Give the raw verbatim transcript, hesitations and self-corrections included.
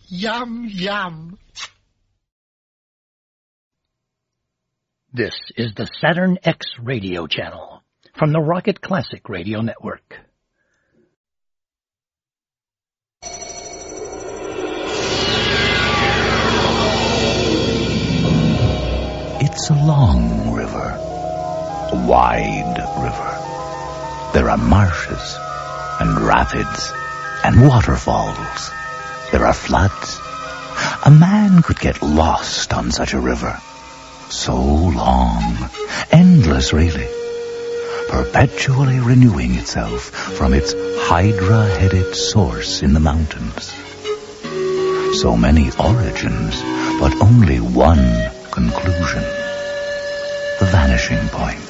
Yum, yum. This is the Saturn X radio channel from the Rocket Classic Radio Network. It's a long river, a wide river. There are marshes and rapids and waterfalls. There are floods. A man could get lost on such a river. So long, endless really, perpetually renewing itself from its hydra-headed source in the mountains. So many origins, but only one conclusion, the vanishing point.